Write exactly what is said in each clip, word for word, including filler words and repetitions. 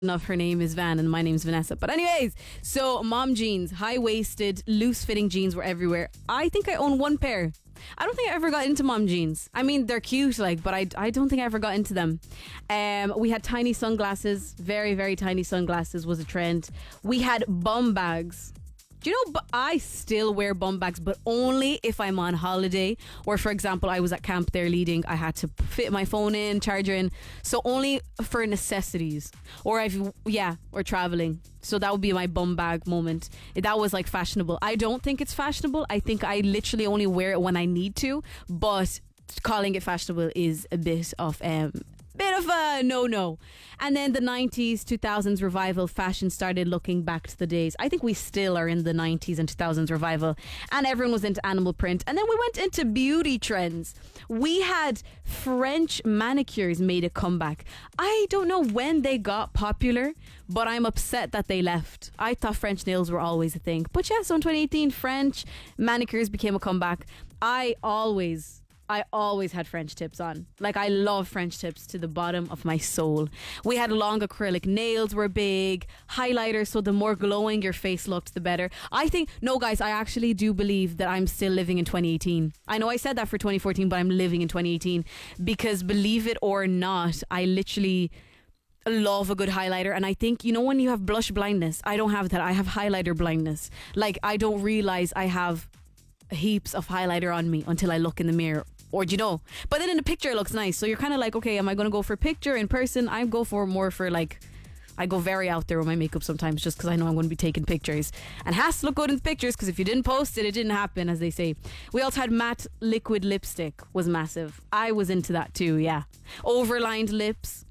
enough, her name is Van and my name's Vanessa. But anyways, so mom jeans, high-waisted, loose-fitting jeans were everywhere. I think I own one pair. I don't think I ever got into mom jeans. I mean, they're cute, like, but I, I don't think I ever got into them. Um, we had tiny sunglasses. Very, very tiny sunglasses was a trend. We had bum bags. Do you know, but I still wear bum bags, but only if I'm on holiday. Or, for example, I was at camp there leading. I had to fit my phone in, charger in. So only for necessities. Or, I've, yeah, or traveling. So that would be my bum bag moment. That was like fashionable. I don't think it's fashionable. I think I literally only wear it when I need to. But calling it fashionable is a bit of... um. Bit of a no-no. And then the nineties, two thousands revival fashion started looking back to the days. I think we still are in the nineties and two thousands revival. And everyone was into animal print. And then we went into beauty trends. We had French manicures made a comeback. I don't know when they got popular, but I'm upset that they left. I thought French nails were always a thing. But yeah, so in twenty eighteen, French manicures became a comeback. I always... I always had French tips on. Like, I love French tips to the bottom of my soul. We had long acrylic nails were big. Highlighters, so the more glowing your face looked, the better. I think, no guys, I actually do believe that I'm still living in twenty eighteen. I know I said that for twenty fourteen, but I'm living in twenty eighteen. Because believe it or not, I literally... love a good highlighter. And I think, you know, when you have blush blindness, I don't have that. I have highlighter blindness. Like, I don't realize I have heaps of highlighter on me until I look in the mirror. Or, you know, but then in the picture it looks nice. So you're kind of like, okay, am I going to go for picture in person? I go for more for like, I go very out there with my makeup sometimes just because I know I'm going to be taking pictures. And it has to look good in the pictures because if you didn't post it, it didn't happen, as they say. We also had matte liquid lipstick was massive. I was into that too, yeah. Overlined lips.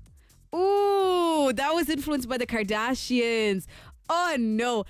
Ooh, that was influenced by the Kardashians. Oh, no.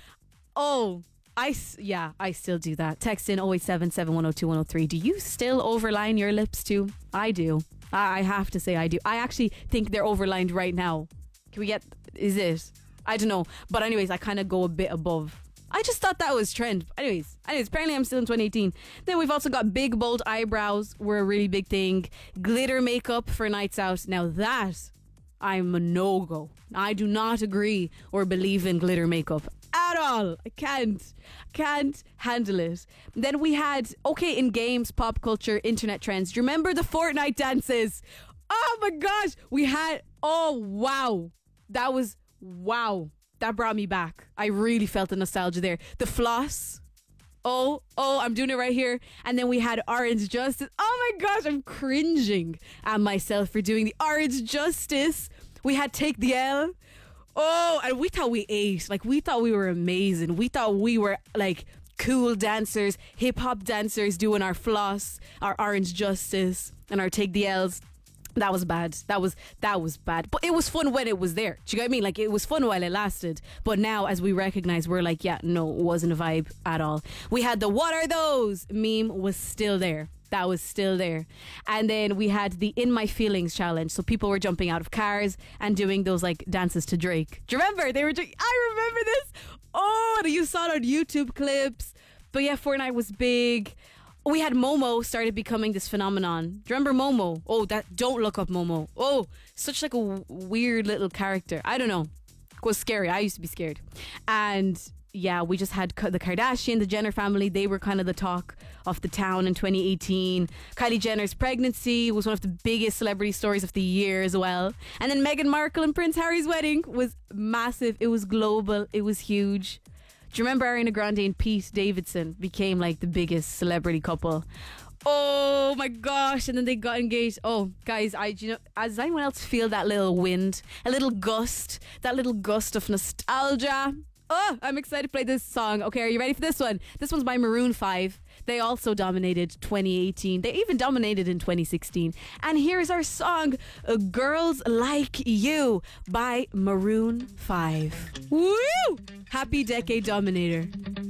Oh, I, yeah, I still do that. Text in oh eight seven, seven one oh two, one oh three. Do you still overline your lips too? I do. I have to say I do. I actually think they're overlined right now. Can we get... Is it? I don't know. But anyways, I kind of go a bit above. I just thought that was trend. Anyways, anyways, apparently I'm still in twenty eighteen. Then we've also got big, bold eyebrows were a really big thing. Glitter makeup for nights out. Now that, I'm a no-go. I do not agree or believe in glitter makeup at all. I can't. Can't handle it. Then we had, okay, in games, pop culture, internet trends. Do you remember the Fortnite dances? Oh my gosh. We had, oh wow. That was, wow. That brought me back. I really felt the nostalgia there. The floss. Oh, oh, I'm doing it right here. And then we had Orange Justice. Oh my gosh, I'm cringing at myself for doing the Orange Justice. We had Take the L. Oh, and we thought we ate. Like, we thought we were amazing. We thought we were, like, cool dancers, hip-hop dancers doing our floss, our Orange Justice, and our Take the L's. That was bad. That was that was bad. But it was fun when it was there. Do you get what I mean? Like, it was fun while it lasted. But now, as we recognize, we're like, yeah, no, it wasn't a vibe at all. We had the "What are those?" meme was still there. That was still there. And then we had the In My Feelings challenge. So people were jumping out of cars and doing those like dances to Drake. Do you remember? They were doing, I remember this. Oh, you saw it on YouTube clips. But yeah, Fortnite was big. We had Momo started becoming this phenomenon. Do you remember Momo? Oh, that, don't look up Momo. Oh, such like a w- weird little character. I don't know. It was scary. I used to be scared. And yeah, we just had the Kardashian, the Jenner family. They were kind of the talk of the town in twenty eighteen. Kylie Jenner's pregnancy was one of the biggest celebrity stories of the year as well. And then Meghan Markle and Prince Harry's wedding was massive. It was global. It was huge. Do you remember Ariana Grande and Pete Davidson became like the biggest celebrity couple? Oh my gosh. And then they got engaged. Oh, guys, I you know, does anyone else feel that little wind? A little gust? That little gust of nostalgia? Oh, I'm excited to play this song. Okay, are you ready for this one? This one's by Maroon five. They also dominated twenty eighteen. They even dominated in twenty sixteen. And here's our song, Girls Like You by Maroon five. Woo! Happy Decade Dominator.